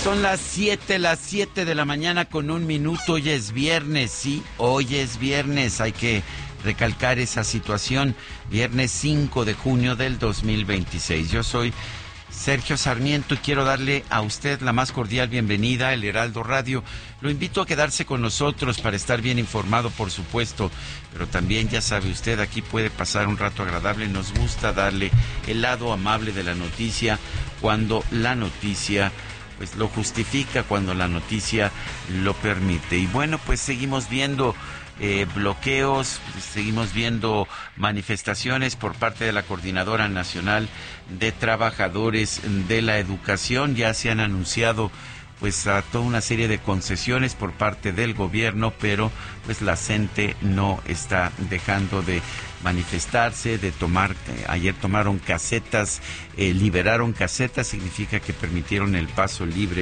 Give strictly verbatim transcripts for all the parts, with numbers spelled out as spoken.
Son las siete, las siete de la mañana con un minuto. Hoy es viernes, sí, hoy es viernes. Hay que recalcar esa situación. Viernes cinco de junio del dos mil veintiséis. Yo soy Sergio Sarmiento y quiero darle a usted la más cordial bienvenida a El Heraldo Radio. Lo invito a quedarse con nosotros para estar bien informado, por supuesto, pero también, ya sabe usted, aquí puede pasar un rato agradable. Nos gusta darle el lado amable de la noticia cuando la noticia pues lo justifica, cuando la noticia lo permite. Y bueno, pues seguimos viendo eh, bloqueos, seguimos viendo manifestaciones por parte de la Coordinadora Nacional de Trabajadores de la Educación. Ya se han anunciado pues a toda una serie de concesiones por parte del gobierno, pero pues la gente no está dejando de manifestarse, de tomar, eh, ayer tomaron casetas, eh, liberaron casetas, significa que permitieron el paso libre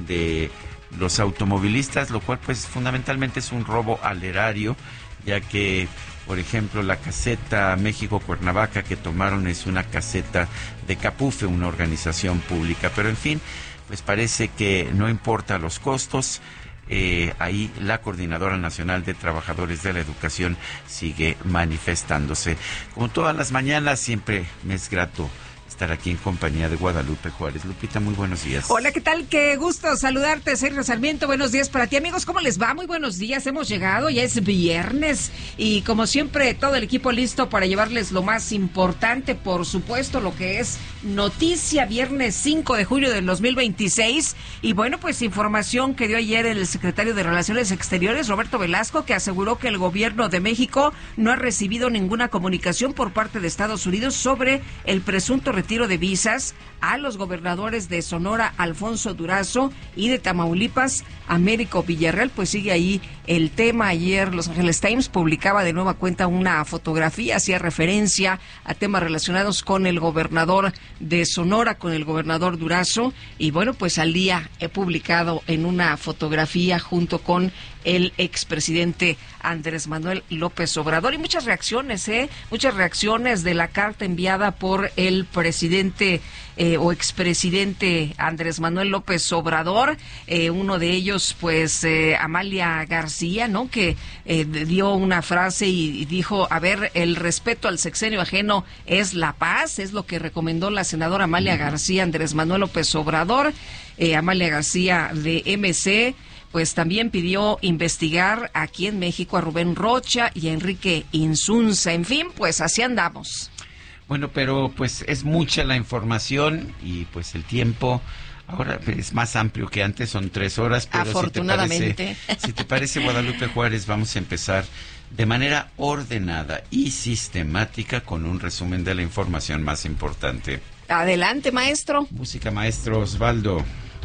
de los automovilistas, lo cual pues fundamentalmente es un robo al erario, ya que, por ejemplo, la caseta México-Cuernavaca que tomaron es una caseta de Capufe, una organización pública, pero en fin, pues parece que no importa los costos. Eh, ahí la Coordinadora Nacional de Trabajadores de la Educación sigue manifestándose. Como todas las mañanas, siempre me es grato estar aquí en compañía de Guadalupe Juárez. Lupita, muy buenos días. Hola, ¿qué tal? Qué gusto saludarte, Sergio Sarmiento. Buenos días para ti, amigos. ¿Cómo les va? Muy buenos días. Hemos llegado, ya es viernes y como siempre todo el equipo listo para llevarles lo más importante, por supuesto, lo que es noticia, viernes cinco de junio del dos mil veintiséis. Y bueno, pues información que dio ayer el secretario de Relaciones Exteriores, Roberto Velasco, que aseguró que el gobierno de México no ha recibido ninguna comunicación por parte de Estados Unidos sobre el presunto retiro de visas a los gobernadores de Sonora, Alfonso Durazo, y de Tamaulipas, Américo Villarreal. Pues sigue ahí el tema. Ayer Los Angeles Times publicaba de nueva cuenta una fotografía, hacía referencia a temas relacionados con el gobernador de Sonora, con el gobernador Durazo, y bueno, pues salía he publicado en una fotografía junto con el expresidente Andrés Manuel López Obrador, y muchas reacciones, ¿eh? Muchas reacciones de la carta enviada por el presidente eh, o expresidente Andrés Manuel López Obrador. Eh, uno de ellos, pues, eh, Amalia García, ¿no? Que eh, dio una frase y, y dijo, a ver, el respeto al sexenio ajeno es la paz, es lo que recomendó la senadora Amalia García, Andrés Manuel López Obrador. Eh, Amalia García de M C, pues también pidió investigar aquí en México a Rubén Rocha y a Enrique Insunza. En fin, pues así andamos. Bueno, pero pues es mucha la información y pues el tiempo ahora es más amplio que antes, son tres horas. Pero afortunadamente. Si te parece, si te parece, Guadalupe Juárez, vamos a empezar de manera ordenada y sistemática con un resumen de la información más importante. Adelante, maestro. Música, maestro Osvaldo.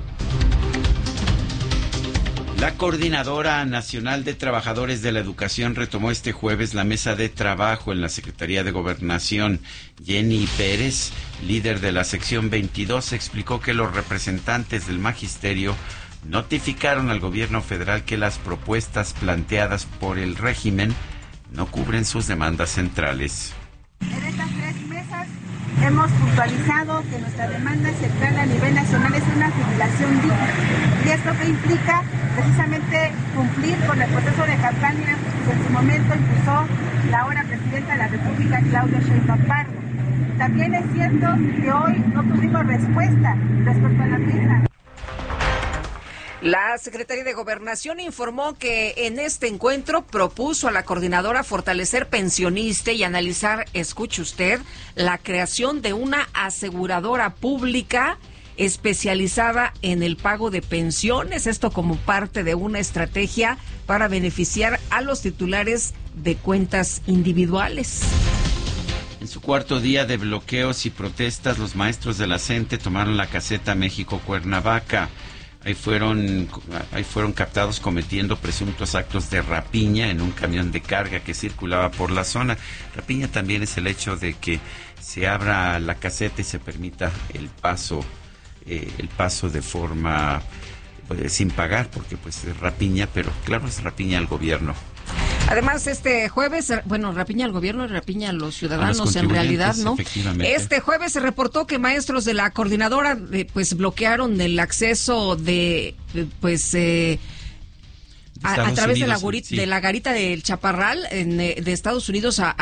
La Coordinadora Nacional de Trabajadores de la Educación retomó este jueves la mesa de trabajo en la Secretaría de Gobernación. Jenny Pérez, líder de la sección veintidós, explicó que los representantes del magisterio notificaron al gobierno federal que las propuestas planteadas por el régimen no cubren sus demandas centrales. En estas tres mesas hemos puntualizado que nuestra demanda central a nivel nacional es una jubilación digna. ¿Y esto que implica? Precisamente cumplir con el proceso de campaña que en su momento impulsó la ahora presidenta de la República, Claudia Sheinbaum Pardo. También es cierto que hoy no tuvimos respuesta respecto a la misma. La Secretaría de Gobernación informó que en este encuentro propuso a la coordinadora fortalecer pensionista y analizar, escuche usted, la creación de una aseguradora pública especializada en el pago de pensiones, esto como parte de una estrategia para beneficiar a los titulares de cuentas individuales. En su cuarto día de bloqueos y protestas, los maestros de la CENTE tomaron la caseta México-Cuernavaca. Ahí fueron, ahí fueron captados cometiendo presuntos actos de rapiña en un camión de carga que circulaba por la zona. Rapiña también es el hecho de que se abra la caseta y se permita el paso, eh, el paso de forma pues, sin pagar, porque pues es rapiña, pero claro, es rapiña al gobierno. Además, este jueves, bueno, rapiña al gobierno y rapiña a los ciudadanos, a los en realidad, ¿no? Efectivamente. Este jueves se reportó que maestros de la coordinadora, eh, pues, bloquearon el acceso de, eh, pues, eh, a, a través Unidos, de, la, sí. de la garita del Chaparral en, eh, de Estados Unidos a